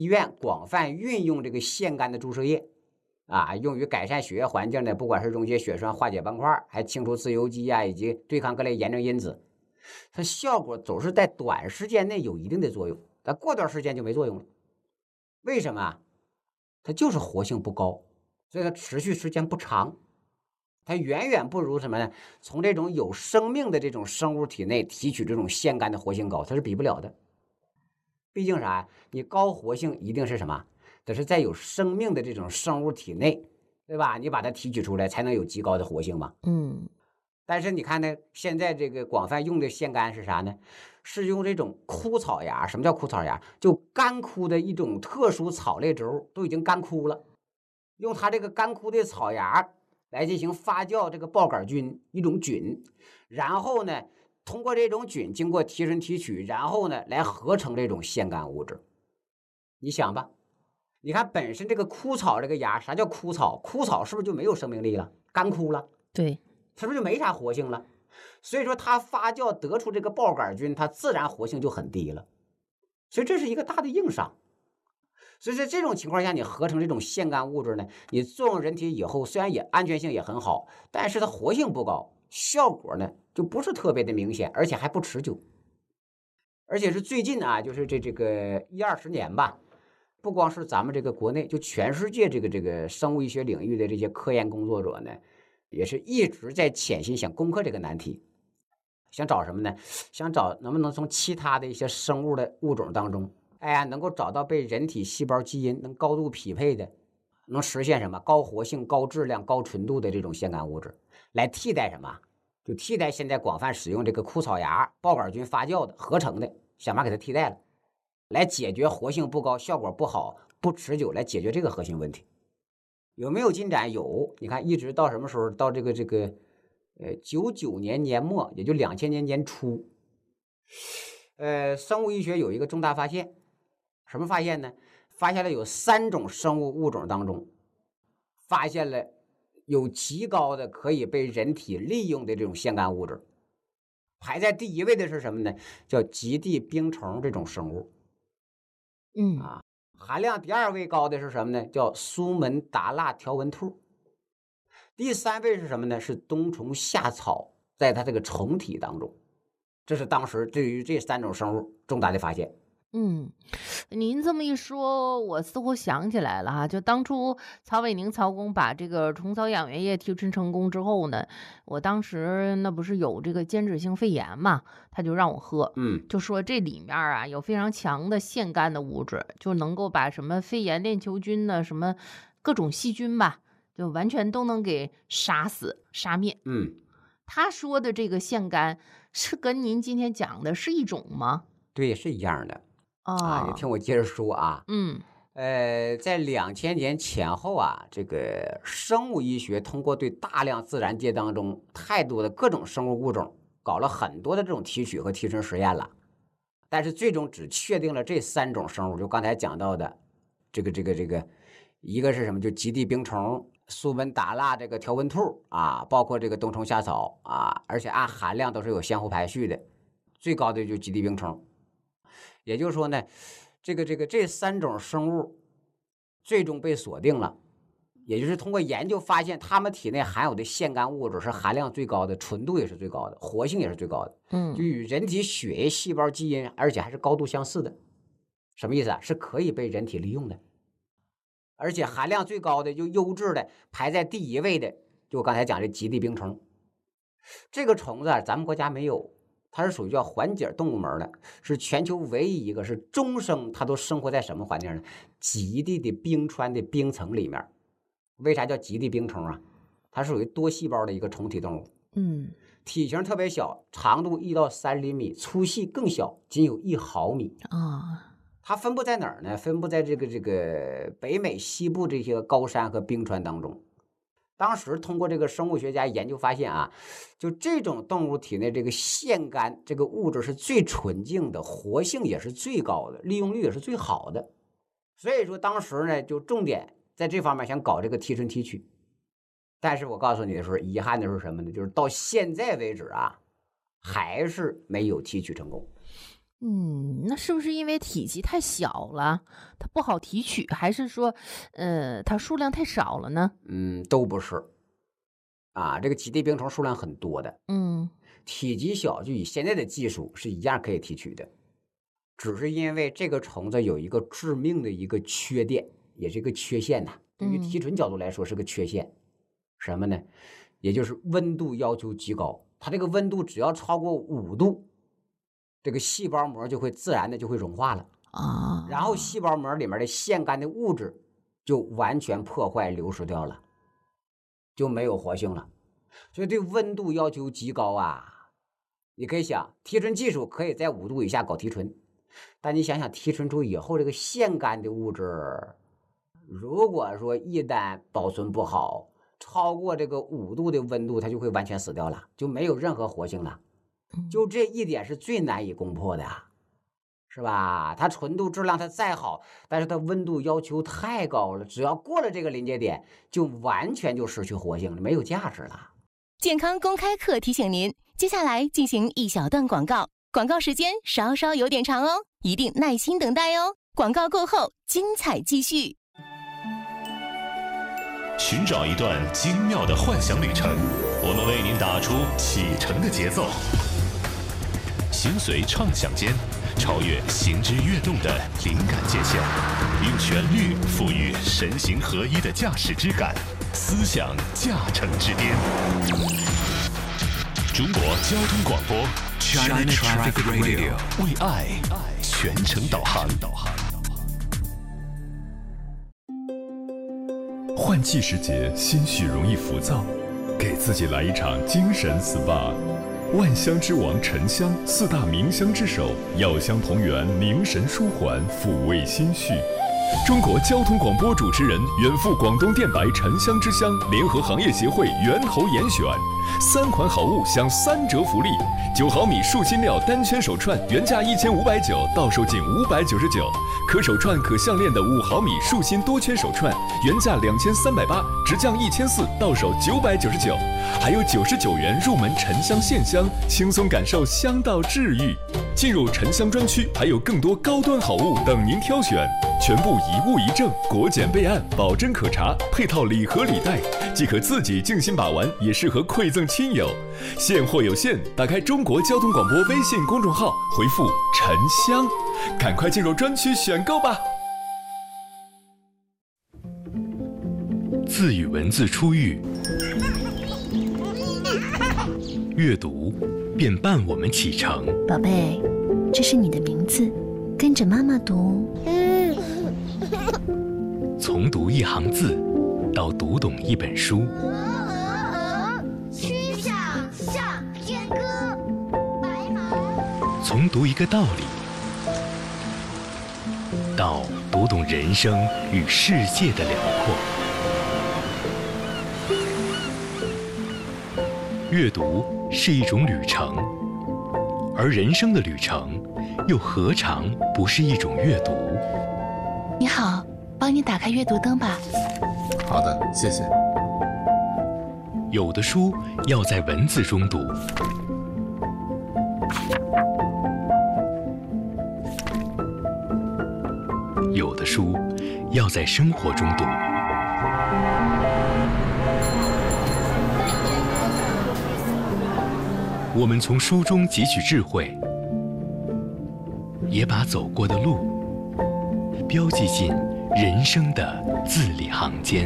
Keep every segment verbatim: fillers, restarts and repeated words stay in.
医院广泛运用这个腺苷的注射液啊，用于改善血液环境的，不管是溶解血栓、化解斑块，还清除自由基啊，以及对抗各类炎症因子，它效果总是在短时间内有一定的作用，但过段时间就没作用了。为什么啊？它就是活性不高，所以它持续时间不长。它远远不如什么呢？从这种有生命的这种生物体内提取这种腺苷的活性高，它是比不了的。毕竟啥？你高活性一定是什么？得是在有生命的这种生物体内，对吧？你把它提取出来，才能有极高的活性嘛。 嗯， 但是你看呢，现在这个广泛用的腺苷是啥呢？是用这种枯草芽。什么叫枯草芽？就干枯的一种特殊草类植物，都已经干枯了，用它这个干枯的草芽来进行发酵这个孢杆菌一种菌，然后呢，通过这种菌经过提纯提取，然后呢来合成这种腺苷物质。你想吧，你看本身这个枯草这个芽，啥叫枯草？枯草是不是就没有生命力了？干枯了， 对， 是不是就没啥活性了？所以说它发酵得出这个孢杆菌，它自然活性就很低了。所以这是一个大的硬伤。所以在这种情况下，你合成这种腺苷物质呢，你作用人体以后，虽然也安全性也很好，但是它活性不高，效果呢就不是特别的明显，而且还不持久。而且是最近啊，就是这这个一二十年吧，不光是咱们这个国内，就全世界这个这个生物医学领域的这些科研工作者呢，也是一直在潜心想攻克这个难题。想找什么呢？想找能不能从其他的一些生物的物种当中，哎呀，能够找到被人体细胞基因能高度匹配的，能实现什么高活性、高质量、高纯度的这种腺苷物质，来替代什么？就替代现在广泛使用这个枯草芽、孢杆菌发酵的合成的，想办法给它替代了，来解决活性不高、效果不好、不持久，来解决这个核心问题。有没有进展？有，你看一直到什么时候？到这个这个。呃，九九年年末，也就两千年年初，呃，生物医学有一个重大发现，什么发现呢？发现了有三种生物物种当中，发现了有极高的可以被人体利用的这种腺苷物质。排在第一位的是什么呢？叫极地冰虫这种生物。 嗯， 啊，含量第二位高的是什么呢？叫苏门答腊条纹兔。第三位是什么呢？是冬虫夏草，在它这个虫体当中，这是当时对于这三种生物重大的发现。 嗯，您这么一说，我似乎想起来了哈，就当初曹伟宁曹工把这个虫草养源液提纯成功之后呢，我当时那不是有这个间质性肺炎嘛，他就让我喝， 嗯就说这里面啊有非常强的腺苷的物质，就能够把什么肺炎链球菌呢，什么各种细菌吧，就完全都能给杀死、杀灭。 嗯， 他说的这个腺苷是跟您今天讲的是一种吗？ 对，是一样的啊。你听哦， 我接着说啊， 嗯呃，在两千年前后啊，这个生物医学通过对大量自然界当中太多的各种生物物种，搞了很多的这种提取和提纯实验了，但是最终只确定了这三种生物，就刚才讲到的，这个这个这个，一个是什么？就极地冰虫、苏门答腊这个条纹兔啊，包括这个冬虫夏草啊，而且按含量都是有先后排序的，最高的就极地冰虫。也就是说呢，这个这个这三种生物最终被锁定了，也就是通过研究发现，它们体内含有的腺苷物质是含量最高的，纯度也是最高的，活性也是最高的，就嗯。 与人体血液细胞基因，而且还是高度相似的。什么意思啊？是可以被人体利用的，而且含量最高的、就优质的，排在第一位的，就我刚才讲的极地冰虫。这个虫子啊，咱们国家没有，它是属于叫环节动物门的，是全球唯一一个是终生它都生活在什么环境呢？极地的冰川的冰层里面。为啥叫极地冰虫啊？它是属于多细胞的一个虫体动物， 嗯， 体型特别小，长度一到三厘米，粗细更小，仅有一毫米。 啊， 它分布在哪儿呢？分布在这个这个北美西部这些高山和冰川当中。当时通过这个生物学家研究发现啊，就这种动物体内这个腺苷这个物质是最纯净的，活性也是最高的，利用率也是最好的。所以说当时呢，就重点在这方面想搞这个提纯提取。但是我告诉你的时候，遗憾的是什么呢？就是到现在为止啊，还是没有提取成功。 嗯，那是不是因为体积太小了，它不好提取，还是说，呃，它数量太少了呢？ 嗯，都不是。啊，这个极地冰虫数量很多的， 嗯体积小，就以现在的技术是一样可以提取的，只是因为这个虫子有一个致命的一个缺点，也是一个缺陷呐、对于提纯角度来说是个缺陷，什么呢？也就是温度要求极高，它这个温度只要超过五度，这个细胞膜就会自然的就会融化了啊， 然后细胞膜里面的腺苷的物质就完全破坏流失掉了，就没有活性了。所以对温度要求极高啊！你可以想，提纯技术可以在五度以下搞提纯，但你想想提纯出以后，这个腺苷的物质，如果说一旦保存不好，超过这个五度的温度，它就会完全死掉了，就没有任何活性了。就这一点是最难以攻破的，是吧？它纯度质量它再好，但是它温度要求太高了，只要过了这个临界点，就完全就失去活性了，没有价值了。 健康公开课提醒您，接下来进行一小段广告，广告时间稍稍有点长哦，一定耐心等待哦。广告过后，精彩继续。 寻找一段精妙的幻想旅程，我们为您打出启程的节奏。行随畅想间，超越行之跃动的灵感界限，用旋律赋予神形合一的驾驶之感，思想驾乘之巅。中国交通广播 China Traffic Radio 为爱全程导航。 换季时节，心绪容易浮躁，给自己来一场精神 S P A。万香之王沉香，四大名香之首，药香同源，凝神舒缓，抚慰心绪。中国交通广播主持人远赴广东电白沉香之乡，联合行业协会源头严选三款好物享三折福利：九毫米树心料单圈手串原价一千五百九，到手仅五百九十九；可手串可项链的五毫米树心多圈手串原价两千三百八，直降一千四，到手九百九十九。还有九十九元入门沉香线香，轻松感受香道治愈。进入沉香专区，还有更多高端好物等您挑选，全部一物一证，国检备案，保真可查，配套礼盒礼袋，既可自己静心把玩，也适合馈赠亲友。现货有限，打开中国交通广播微信公众号，回复沉香，赶快进入专区选购吧。 字与文字初遇，阅读便伴我们启程。 宝贝，这是你的名字，跟着妈妈读。 从读一行字到读懂一本书， 曲项向天歌，白毛。 从读一个道理到读懂人生与世界的辽阔。阅读是一种旅程，而人生的旅程又何尝不是一种阅读？ 你好，帮你打开阅读灯吧。 好的，谢谢。 有的书要在文字中读，有的书要在生活中读。我们从书中汲取智慧，也把走过的路标记进人生的字里行间。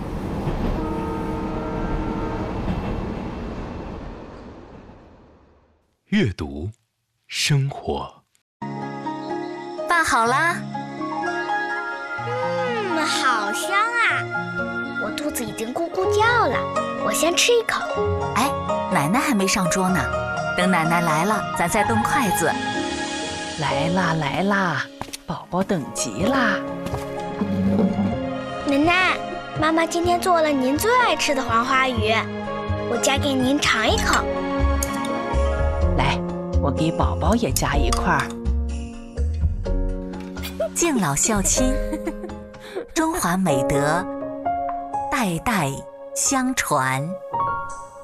阅读，生活。 饭好啦。 嗯，好香啊！我肚子已经咕咕叫了，我先吃一口。 哎，奶奶还没上桌呢，等奶奶来了，咱再动筷子。 来啦来啦，宝宝等急啦！ 奶奶，妈妈今天做了您最爱吃的黄花鱼，我夹给您尝一口。 来，我给宝宝也夹一块儿。 敬老孝亲，中华美德代代相传。